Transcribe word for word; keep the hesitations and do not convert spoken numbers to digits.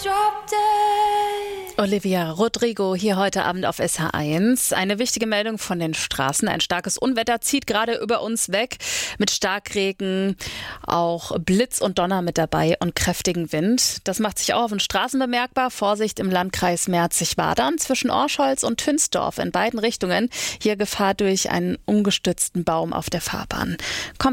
Olivia Rodrigo hier heute Abend auf S H eins. Eine wichtige Meldung von den Straßen. Ein starkes Unwetter zieht gerade über uns weg. Mit Starkregen, auch Blitz und Donner mit dabei und kräftigen Wind. Das macht sich auch auf den Straßen bemerkbar. Vorsicht im Landkreis Merzig-Wadern zwischen Orscholz und Tünsdorf in beiden Richtungen. Hier Gefahr durch einen umgestützten Baum auf der Fahrbahn. Kommt